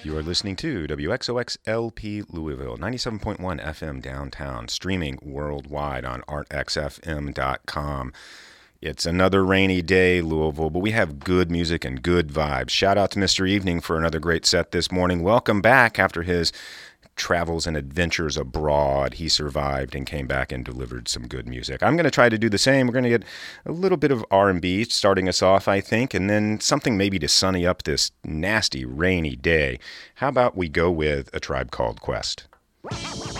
You are listening to WXOXLP Louisville, 97.1 FM downtown, streaming worldwide on artxfm.com. It's another rainy day, Louisville, but we have good music and good vibes. Shout out to Mr. Evening for another great set this morning. Welcome back after his travels and adventures abroad. He survived and came back and delivered some good music. I'm going to try to do the same. We're going to get a little bit of R&B starting us off, I think, and then something maybe to sunny up this nasty rainy day. How about we go with A Tribe Called Quest?